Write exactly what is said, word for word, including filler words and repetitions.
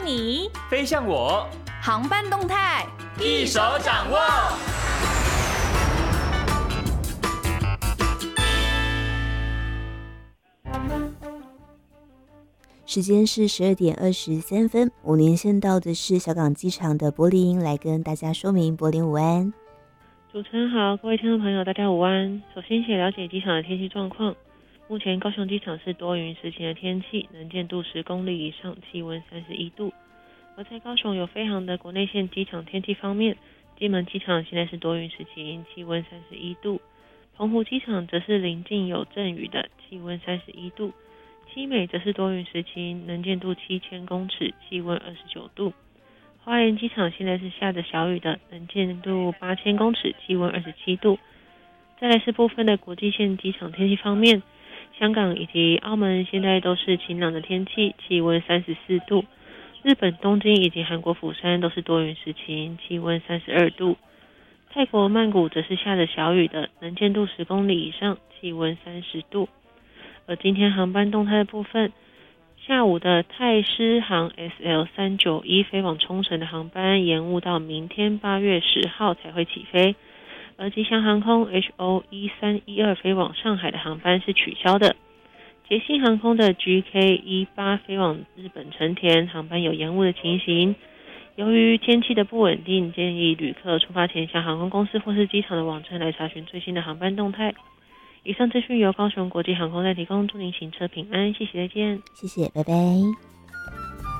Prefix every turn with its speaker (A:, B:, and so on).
A: 你
B: 飞向我，
A: 航班动态
B: 一手掌握。
C: 时间是十二点二十三分，五年线到的是小港机场的柏林，来跟大家说明。柏林午安。
D: 主持人好，各位听众朋友大家午安。首先先了解机场的天气状况。目前高雄机场是多云时晴的天气，能见度十公里以上，气温三十一度。而在高雄有飞航的国内线机场天气方面，金门机场现在是多云时晴，气温三十一度。澎湖机场则是临近有阵雨的，气温三十一度。七美则是多云时晴，能见度七千公尺，气温二十九度。花莲机场现在是下着小雨的，能见度八千公尺，气温二十七度。再来是部分的国际线机场天气方面，香港以及澳门现在都是晴朗的天气，气温三十四度。日本东京以及韩国釜山都是多云时晴，气温三十二度。泰国曼谷则是下着小雨的，能见度十公里以上，气温三十度。而今天航班动态的部分，下午的泰狮航 S L 三九一 飞往冲绳的航班延误到明天八月十号才会起飞，而吉祥航空 H O 一三一二 飞往上海的航班是取消的。捷星航空的 G K 一八 飞往日本成田航班有延误的情形。由于天气的不稳定，建议旅客出发前向航空公司或是机场的网站来查询最新的航班动态。以上资讯由高雄国际航空在提供，祝您行车平安，谢谢，再见。
C: 谢谢，拜拜。